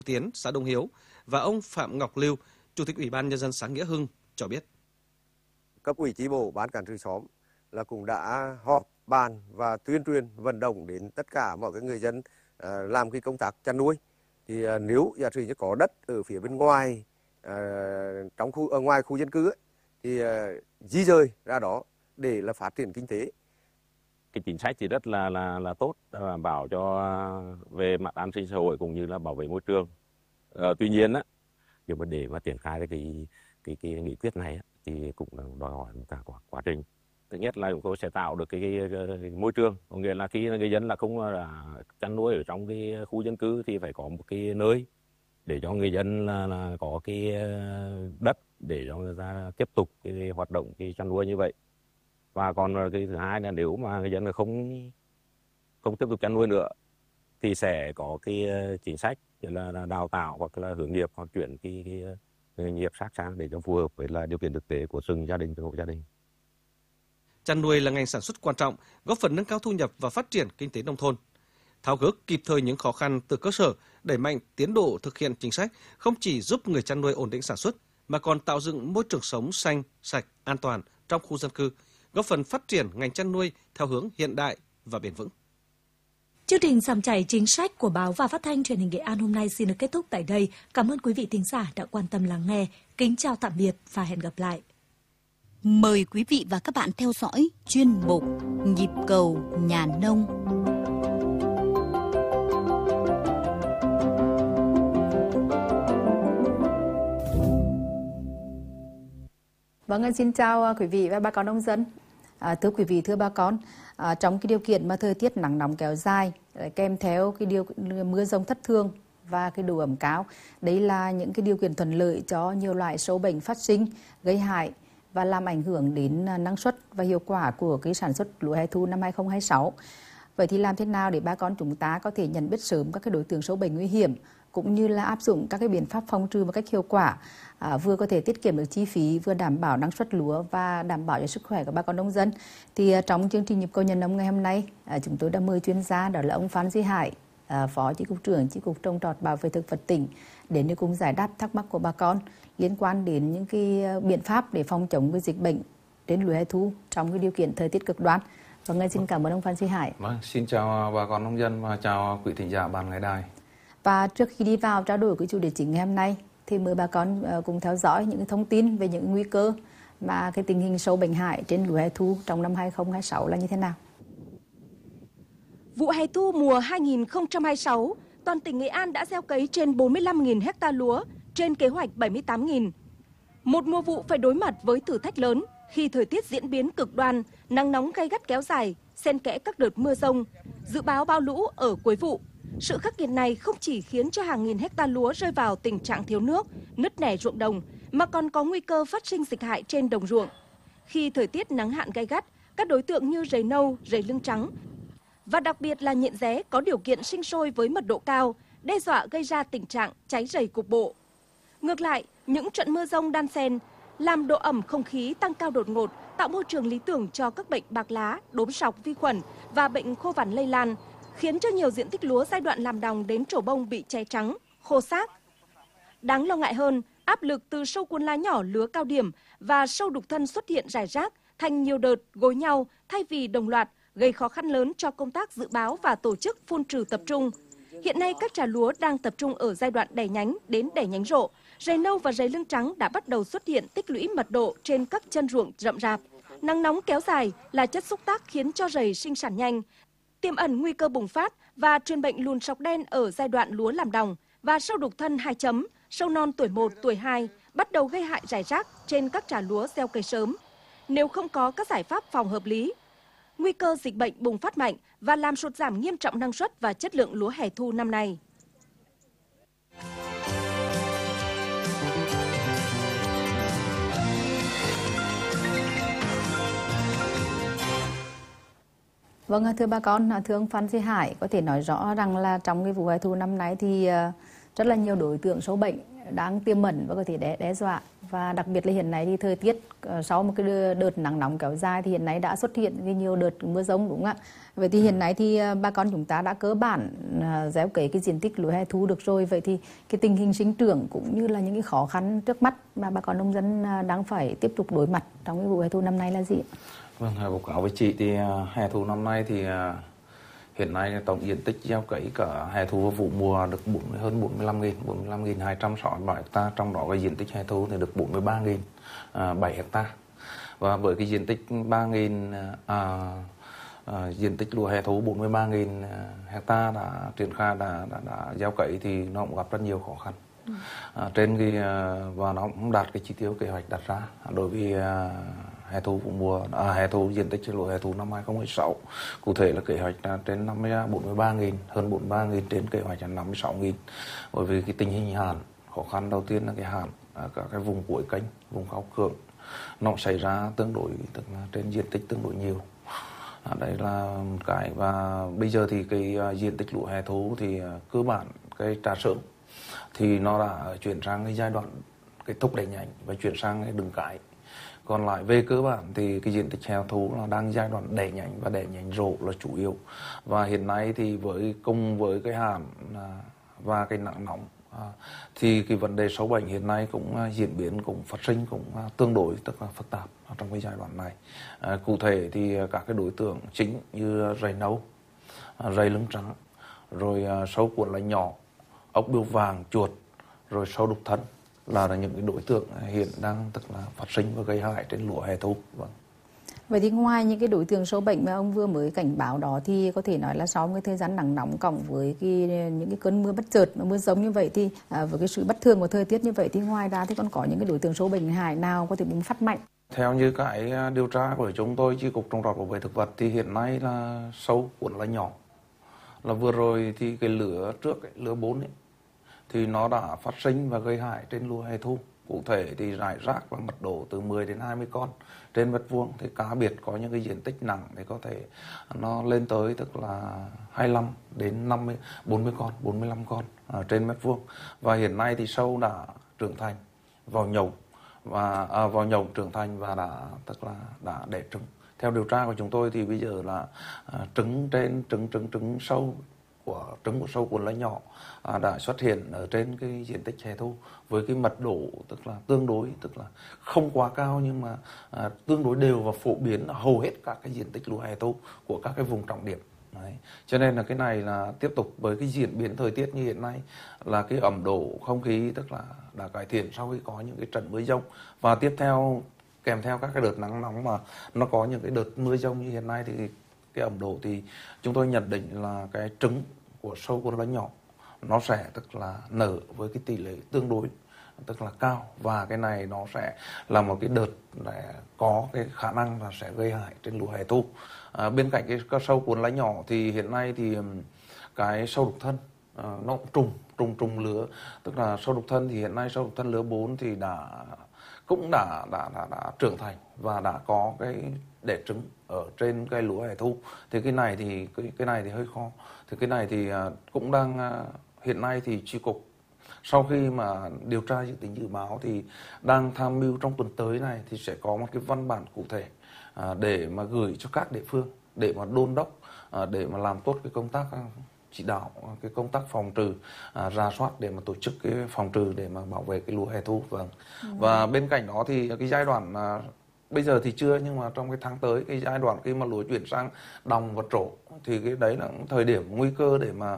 Tiến, xã Đông Hiếu và ông Phạm Ngọc Lưu, Chủ tịch Ủy ban Nhân dân xã Nghĩa Hưng cho biết. Cấp ủy chi bộ, ban cán sự xóm là cũng đã họp bàn và tuyên truyền vận động đến tất cả mọi cái người dân làm cái công tác chăn nuôi. Thì nếu giả sử như có đất ở phía bên ngoài trong khu ở ngoài khu dân cư ấy, thì di dời ra đó để là phát triển kinh tế. Cái chính sách thì rất là tốt, đảm bảo cho về mặt an sinh xã hội cũng như là bảo vệ môi trường. Tuy nhiên á, nhưng mà để mà triển khai cái nghị quyết này á, thì cũng đòi hỏi một cả quá trình. Thứ nhất là chúng tôi sẽ tạo được cái môi trường, có nghĩa là khi người dân là không là chăn nuôi ở trong cái khu dân cư thì phải có một cái nơi để cho người dân là có cái đất để cho người ta tiếp tục cái hoạt động cái chăn nuôi như vậy. Và còn cái thứ hai là nếu mà người dân là không tiếp tục chăn nuôi nữa thì sẽ có cái chính sách là đào tạo hoặc là hướng nghiệp hoặc chuyển cái nghề nghiệp khác sang để cho phù hợp với là điều kiện thực tế của từng gia đình, từng hộ gia đình. Chăn nuôi là ngành sản xuất quan trọng, góp phần nâng cao thu nhập và phát triển kinh tế nông thôn. Tháo gỡ kịp thời những khó khăn từ cơ sở, đẩy mạnh tiến độ thực hiện chính sách không chỉ giúp người chăn nuôi ổn định sản xuất mà còn tạo dựng môi trường sống xanh, sạch, an toàn trong khu dân cư, góp phần phát triển ngành chăn nuôi theo hướng hiện đại và bền vững. Chương trình Dòng chảy chính sách của Báo và Phát thanh Truyền hình Nghệ An hôm nay xin được kết thúc tại đây. Cảm ơn quý vị thính giả đã quan tâm lắng nghe. Kính chào tạm biệt và hẹn gặp lại. Mời quý vị và các bạn theo dõi chuyên mục Nhịp cầu nhà nông. Vâng, xin chào quý vị và bà con nông dân. Thưa quý vị, thưa bà con, trong cái điều kiện mà thời tiết nắng nóng kéo dài, kèm theo cái mưa dông thất thường và cái độ ẩm cao, đấy là những cái điều kiện thuận lợi cho nhiều loại sâu bệnh phát sinh, gây hại và làm ảnh hưởng đến năng suất và hiệu quả của cái sản xuất lúa hè thu năm 2026. Vậy thì làm thế nào để bà con chúng ta có thể nhận biết sớm các cái đối tượng sâu bệnh nguy hiểm, cũng như là áp dụng các cái biện pháp phòng trừ một cách hiệu quả, vừa có thể tiết kiệm được chi phí, vừa đảm bảo năng suất lúa và đảm bảo cho sức khỏe của bà con nông dân. Thì trong chương trình Nhịp cầu nhà nông ngày hôm nay, chúng tôi đã mời chuyên gia, đó là ông Phan Duy Hải, Phó Chi cục trưởng Chi cục Trồng trọt Bảo vệ thực vật tỉnh, đến để cùng giải đáp thắc mắc của bà con liên quan đến những cái biện pháp để phòng chống cái dịch bệnh đến lúa hè thu trong cái điều kiện thời tiết cực đoan. Vâng, xin cảm ơn ông Phan Duy Hải. Vâng, xin chào bà con nông dân và chào quý thính giả ban ngày đài. Và trước khi đi vào trao đổi cái chủ đề chính ngày hôm nay thì mời bà con cùng theo dõi những thông tin về những nguy cơ mà cái tình hình sâu bệnh hại trên lúa hè thu trong năm 2026 là như thế nào. Vụ hè thu mùa 2026, toàn tỉnh Nghệ An đã gieo cấy trên 45.000 ha lúa trên kế hoạch 78.000. Một mùa vụ phải đối mặt với thử thách lớn khi thời tiết diễn biến cực đoan, nắng nóng gay gắt kéo dài, xen kẽ các đợt mưa dông, dự báo bão lũ ở cuối vụ. Sự khắc nghiệt này không chỉ khiến cho hàng nghìn hecta lúa rơi vào tình trạng thiếu nước, nứt nẻ ruộng đồng, mà còn có nguy cơ phát sinh dịch hại trên đồng ruộng. Khi thời tiết nắng hạn gay gắt, các đối tượng như rầy nâu, rầy lưng trắng và đặc biệt là nhện ré có điều kiện sinh sôi với mật độ cao, đe dọa gây ra tình trạng cháy rầy cục bộ. Ngược lại, những trận mưa dông đan xen làm độ ẩm không khí tăng cao đột ngột, tạo môi trường lý tưởng cho các bệnh bạc lá, đốm sọc, vi khuẩn và bệnh khô vằn lây lan, khiến cho nhiều diện tích lúa giai đoạn làm đồng đến trổ bông bị cháy trắng, khô xác. Đáng lo ngại hơn, áp lực từ sâu cuốn lá nhỏ lứa cao điểm và sâu đục thân xuất hiện rải rác thành nhiều đợt gối nhau thay vì đồng loạt, gây khó khăn lớn cho công tác dự báo và tổ chức phun trừ tập trung. Hiện nay các trà lúa đang tập trung ở giai đoạn đẻ nhánh đến đẻ nhánh rộ. Rầy nâu và rầy lưng trắng đã bắt đầu xuất hiện tích lũy mật độ trên các chân ruộng rậm rạp. Nắng nóng kéo dài là chất xúc tác khiến cho rầy sinh sản nhanh, tiềm ẩn nguy cơ bùng phát và truyền bệnh lùn sọc đen ở giai đoạn lúa làm đồng, và sâu đục thân 2 chấm, sâu non tuổi 1, tuổi 2 bắt đầu gây hại rải rác trên các trà lúa gieo cấy sớm. Nếu không có các giải pháp phòng hợp lý, nguy cơ dịch bệnh bùng phát mạnh và làm sụt giảm nghiêm trọng năng suất và chất lượng lúa hè thu năm nay. Vâng, thưa bà con, thưa ông Phan Duy Hải, có thể nói rõ rằng là trong cái vụ hè thu năm nay thì rất là nhiều đối tượng sâu bệnh đang tiềm ẩn và có thể đe dọa. Và đặc biệt là hiện nay thì thời tiết sau một cái đợt nắng nóng kéo dài thì hiện nay đã xuất hiện nhiều đợt mưa giông, đúng không ạ? Vậy thì hiện nay thì bà con chúng ta đã cơ bản gieo cấy cái diện tích lúa hè thu được rồi. Vậy thì cái tình hình sinh trưởng cũng như là những cái khó khăn trước mắt mà bà con nông dân đang phải tiếp tục đối mặt trong cái vụ hè thu năm nay là gì ạ? Vâng, báo cáo với chị thì hè thu năm nay thì hiện nay tổng diện tích gieo cấy cả hè thu và vụ mùa được hơn 45.267 hectare, trong đó cái diện tích hè thu thì được 43.007 hectare. Và với cái diện tích diện tích lúa hè thu 43.000 hectare đã triển khai đã gieo cấy thì nó cũng gặp rất nhiều khó khăn. Trên cái và nó cũng đạt cái chỉ tiêu kế hoạch đặt ra đối với hè thu vụ mùa hè thu diện tích lúa hè thu năm 2016, cụ thể là kế hoạch là trên 43.000, hơn 43.000, trên kế hoạch là 56.000. Bởi vì cái tình hình hạn, khó khăn đầu tiên là cái hạn ở các cái vùng cuối kênh, vùng cao cường nó xảy ra tương đối, tức là trên diện tích tương đối nhiều. Đây là một cái. Và bây giờ thì cái diện tích lúa hè thu thì cơ bản cái Trà Sớm thì nó đã chuyển sang cái giai đoạn cái thúc đẩy nhánh và chuyển sang cái đường cái. Còn lại về cơ bản thì cái diện tích hè thu nó đang giai đoạn đẻ nhánh và đẻ nhánh rộ là chủ yếu. Và hiện nay thì cùng với cái hạn và cái nắng nóng thì cái vấn đề sâu bệnh hiện nay cũng diễn biến, cũng phát sinh, cũng tương đối tức là phức tạp trong cái giai đoạn này. Cụ thể thì các cái đối tượng chính như rầy nâu, rầy lưng trắng, rồi sâu cuốn lá nhỏ, ốc bươu vàng, chuột, rồi sâu đục thân là những cái đối tượng hiện đang tức là phát sinh và gây hại trên lúa hè thu. Vâng. Vậy thì ngoài những cái đối tượng sâu bệnh mà ông vừa mới cảnh báo đó thì có thể nói là sau cái thời gian nắng nóng cộng với những cái cơn mưa bất chợt, mưa giông như vậy thì với cái sự bất thường của thời tiết như vậy thì ngoài ra thì còn có những cái đối tượng sâu bệnh hại nào có thể bùng phát mạnh? Theo như cái điều tra của chúng tôi, chi cục trồng trọt bảo vệ thực vật thì hiện nay là sâu cuốn lá nhỏ. Là vừa rồi thì cái lứa trước ấy, lứa 4 ấy, thì nó đã phát sinh và gây hại trên lúa hè thu. Cụ thể thì rải rác và mật độ từ 10 đến 20 con trên mét vuông. Thì cá biệt có những cái diện tích nặng thì có thể nó lên tới tức là 25 đến 50, 40 con, 45 con trên mét vuông. Và hiện nay thì sâu đã trưởng thành vào nhộng trưởng thành và đã đẻ trứng. Theo điều tra của chúng tôi thì bây giờ là trứng của sâu cuốn lá nhỏ đã xuất hiện ở trên cái diện tích hè thu với cái mật độ tức là tương đối, tức là không quá cao nhưng mà tương đối đều và phổ biến ở hầu hết các cái diện tích lúa hè thu của các cái vùng trọng điểm. Đấy. Cho nên là cái này là tiếp tục với cái diễn biến thời tiết như hiện nay là cái ẩm độ không khí tức là đã cải thiện sau khi có những cái trận mưa giông, và tiếp theo kèm theo các cái đợt nắng nóng mà nó có những cái đợt mưa giông như hiện nay thì cái ẩm độ thì chúng tôi nhận định là cái trứng của sâu cuốn lá nhỏ nó sẽ tức là nở với cái tỷ lệ tương đối tức là cao, và cái này nó sẽ là một cái đợt để có cái khả năng là sẽ gây hại trên lúa hè thu. Bên cạnh cái sâu cuốn lá nhỏ thì hiện nay thì cái sâu đục thân nó cũng trùng lứa, tức là sâu đục thân thì hiện nay sâu đục thân lứa 4 thì cũng đã trưởng thành và đã có cái đẻ trứng ở trên cây lúa hè thu. Thì cái này thì hơi khó. Thì cái này thì cũng đang hiện nay thì chi cục sau khi mà điều tra dự tính dự báo thì đang tham mưu trong tuần tới này thì sẽ có một cái văn bản cụ thể để mà gửi cho các địa phương để mà đôn đốc, để mà làm tốt cái công tác chỉ đạo cái công tác phòng trừ, rà soát để mà tổ chức cái phòng trừ để mà bảo vệ cái lúa hè thu. Vâng. Và bên cạnh đó thì cái giai đoạn bây giờ thì chưa, nhưng mà trong cái tháng tới, cái giai đoạn khi mà lúa chuyển sang đồng và trổ thì cái đấy là thời điểm nguy cơ để mà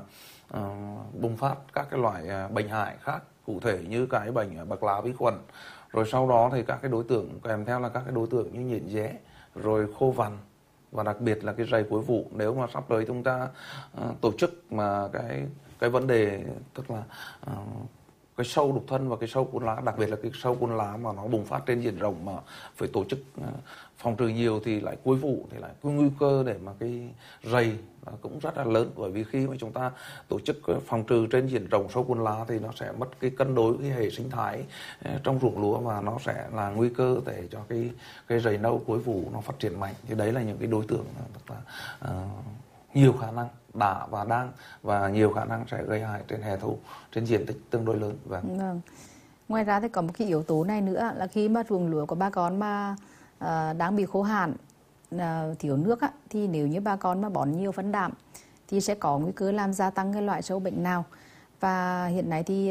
bùng phát các cái loại bệnh hại khác, cụ thể như cái bệnh bạc lá vi khuẩn, rồi sau đó thì các cái đối tượng kèm theo là các cái đối tượng như nhện dế, rồi khô vằn, và đặc biệt là cái rầy cuối vụ. Nếu mà sắp tới chúng ta tổ chức mà cái vấn đề tức là cái sâu đục thân và cái sâu cuốn lá, đặc biệt là cái sâu cuốn lá mà nó bùng phát trên diện rộng mà phải tổ chức phòng trừ nhiều thì lại cuối vụ thì lại có nguy cơ để mà cái rầy cũng rất là lớn. Bởi vì khi mà chúng ta tổ chức phòng trừ trên diện rộng sâu cuốn lá thì nó sẽ mất cái cân đối cái hệ sinh thái trong ruộng lúa, và nó sẽ là nguy cơ để cho cái rầy nâu cuối vụ nó phát triển mạnh. Thì đấy là những cái đối tượng tức là nhiều khả năng đã và đang và nhiều khả năng sẽ gây hại trên hè thu trên diện tích tương đối lớn. Vâng. Ngoài ra thì có một cái yếu tố này nữa là khi mà ruộng lúa của bà con mà đang bị khô hạn, thiếu nước á, thì nếu như bà con mà bón nhiều phân đạm thì sẽ có nguy cơ làm gia tăng cái loại sâu bệnh nào. Và hiện nay thì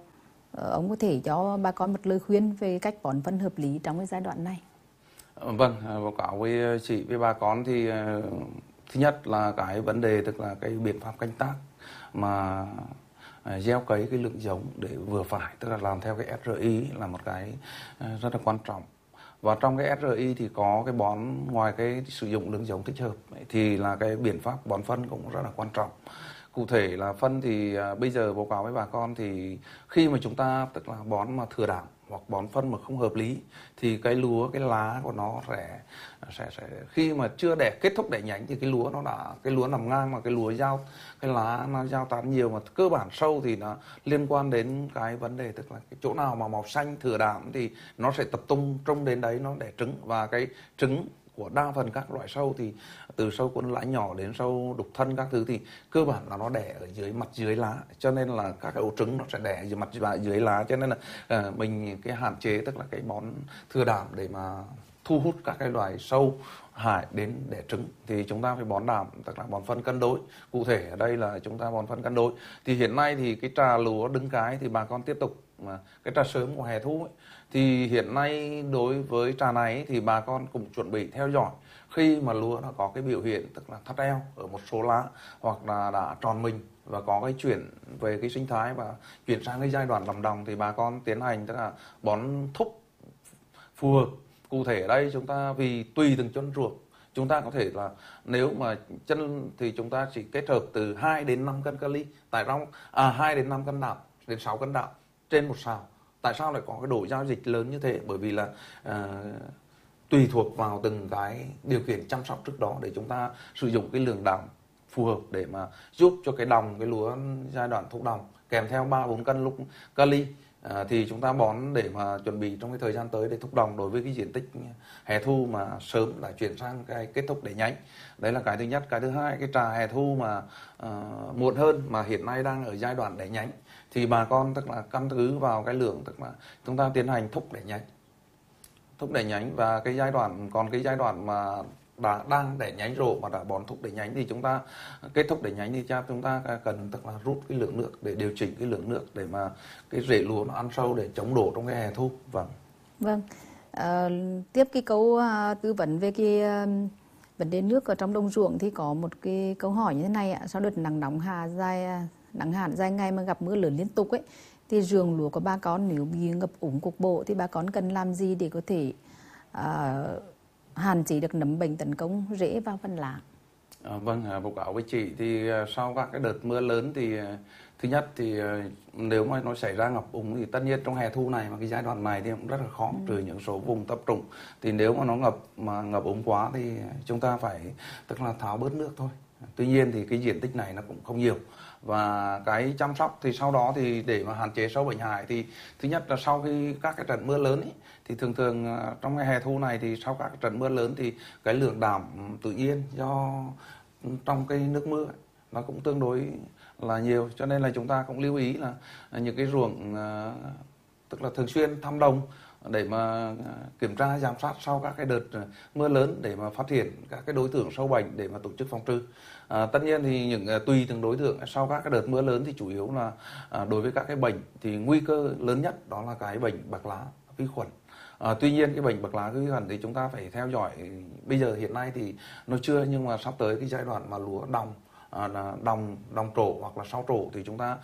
ông có thể cho bà con một lời khuyên về cách bón phân hợp lý trong cái giai đoạn này. Vâng, báo cáo với chị với bà con thì thứ nhất là cái vấn đề tức là cái biện pháp canh tác mà gieo cấy cái lượng giống để vừa phải, tức là làm theo cái SRI là một cái rất là quan trọng. Và trong cái SRI thì có cái bón, ngoài cái sử dụng lượng giống thích hợp thì là cái biện pháp bón phân cũng rất là quan trọng. Cụ thể là phân thì bây giờ báo cáo với bà con thì khi mà chúng ta tức là bón mà thừa đạm hoặc bón phân mà không hợp lý thì cái lúa, cái lá của nó sẽ khi mà chưa kết thúc đẻ nhánh thì cái lúa nằm ngang, mà cái lúa cái lá nó giao tán nhiều, mà cơ bản sâu thì nó liên quan đến cái vấn đề tức là cái chỗ nào mà màu xanh thừa đạm thì nó sẽ tập trung trong đến đấy nó đẻ trứng. Và cái trứng của đa phần các loại sâu thì từ sâu cuốn lá nhỏ đến sâu đục thân các thứ thì cơ bản là nó đẻ ở dưới mặt dưới lá, cho nên là các ấu trứng nó sẽ đẻ dưới mặt dưới lá, cho nên là mình cái hạn chế tức là cái bón thừa đạm để mà thu hút các cái loài sâu hại đến đẻ trứng thì chúng ta phải bón đạm, tức là bón phân cân đối. Cụ thể ở đây là chúng ta bón phân cân đối. Thì hiện nay thì cái trà lúa đứng cái thì bà con tiếp tục mà cái trà sớm của hè thu ấy, thì hiện nay đối với trà này thì bà con cũng chuẩn bị theo dõi khi mà lúa nó có cái biểu hiện tức là thắt eo ở một số lá hoặc là đã tròn mình và có cái chuyển về cái sinh thái và chuyển sang cái giai đoạn làm đồng thì bà con tiến hành tức là bón thúc phù hợp. Cụ thể ở đây chúng ta vì tùy từng chân ruộng, chúng ta có thể là nếu mà chân thì chúng ta chỉ kết hợp từ 2 đến 5 cân kali tại rau, 2 đến 5 cân đạm đến 6 cân đạm trên một sào. Tại sao lại có cái độ giao dịch lớn như thế? Bởi vì là tùy thuộc vào từng cái điều kiện chăm sóc trước đó để chúng ta sử dụng cái lượng đạm phù hợp để mà giúp cho cái lúa giai đoạn thúc đồng kèm theo 3-4 cân lúc kali. Thì chúng ta bón để mà chuẩn bị trong cái thời gian tới để thúc đồng đối với cái diện tích hè thu mà sớm lại chuyển sang cái kết thúc để nhánh. Đấy là cái thứ nhất. Cái thứ hai, cái trà hè thu mà muộn hơn mà hiện nay đang ở giai đoạn để nhánh thì bà con tức là căn cứ vào cái lượng tức là chúng ta tiến hành thúc để nhánh và cái giai đoạn mà đang đẻ nhánh rồi mà đã bón thúc để nhánh thì chúng ta kết thúc để nhánh thì chúng ta cần tức là rút cái lượng nước để điều chỉnh cái lượng nước để mà cái rễ lúa nó ăn sâu để chống đổ trong cái hè thu. Vâng. Tiếp cái câu tư vấn về cái vấn đề nước ở trong đồng ruộng thì có một cái câu hỏi như thế này ạ. Sau đợt nắng hạn dài ngày mà gặp mưa lớn liên tục ấy thì ruộng lúa của bà con nếu bị ngập úng cục bộ thì bà con cần làm gì để có thể hạn chế được nấm bệnh tấn công rễ vào phân lá? Vâng, báo cáo với chị thì sau các cái đợt mưa lớn thì thứ nhất thì nếu mà nó xảy ra ngập úng thì tất nhiên trong hè thu này mà cái giai đoạn này thì cũng rất là khó, trừ những số vùng tập trung thì nếu mà nó ngập úng quá thì chúng ta phải tức là tháo bớt nước thôi. Tuy nhiên thì cái diện tích này nó cũng không nhiều và cái chăm sóc thì sau đó thì để mà hạn chế sâu bệnh hại thì thứ nhất là sau khi các cái trận mưa lớn ấy, thì thường trong cái hè thu này thì sau các cái trận mưa lớn thì cái lượng đạm tự nhiên do trong cái nước mưa ấy, nó cũng tương đối là nhiều, cho nên là chúng ta cũng lưu ý là những cái ruộng tức là thường xuyên thăm đồng để mà kiểm tra giám sát sau các cái đợt mưa lớn để mà phát hiện các cái đối tượng sâu bệnh để mà tổ chức phòng trừ. Tất nhiên thì tùy từng đối tượng sau các cái đợt mưa lớn thì chủ yếu là đối với các cái bệnh thì nguy cơ lớn nhất đó là cái bệnh bạc lá vi khuẩn. Tuy nhiên cái bệnh bạc lá vi khuẩn thì chúng ta phải theo dõi, bây giờ hiện nay thì nó chưa, nhưng mà sắp tới cái giai đoạn mà lúa đồng trổ hoặc là sau trổ thì chúng ta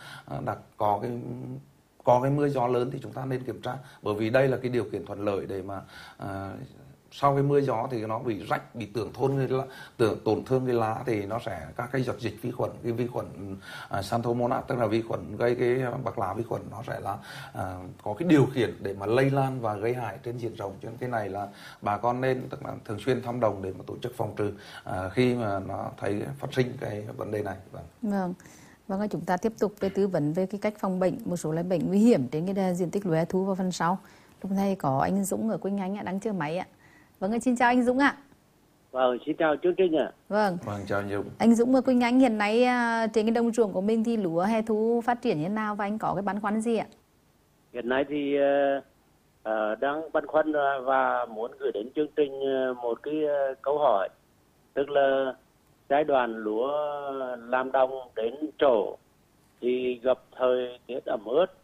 có cái mưa gió lớn thì chúng ta nên kiểm tra, bởi vì đây là cái điều kiện thuận lợi để mà sau cái mưa gió thì nó bị rách, bị tổn thương cái lá thì nó sẽ các cái giọt dịch vi khuẩn, cái vi khuẩn Xanthomonas tức là vi khuẩn gây cái bạc lá vi khuẩn, nó sẽ là có cái điều khiển để mà lây lan và gây hại trên diện rộng. Cho nên cái này là bà con nên tức là thường xuyên thăm đồng để mà tổ chức phòng trừ khi mà nó thấy phát sinh cái vấn đề này. Vâng, chúng ta tiếp tục về tư vấn về cái cách phòng bệnh một số loại bệnh nguy hiểm trên cái diện tích lúa hè thu vào phần sau. Lúc này có anh Dũng ở Quỳnh Anh đang chờ máy ạ. Vâng, xin chào anh Dũng ạ. Vâng, xin chào chương trình ạ. Vâng. Vâng, chào anh Dũng. Anh Dũng và Quỳnh Anh hiện nay trên cái đồng ruộng của mình thì lúa hè thu phát triển như thế nào và anh có cái băn khoăn gì ạ? Hiện nay thì đang băn khoăn và muốn gửi đến chương trình một cái câu hỏi. Tức là giai đoạn lúa làm đồng đến trổ thì gặp thời tiết ẩm ướt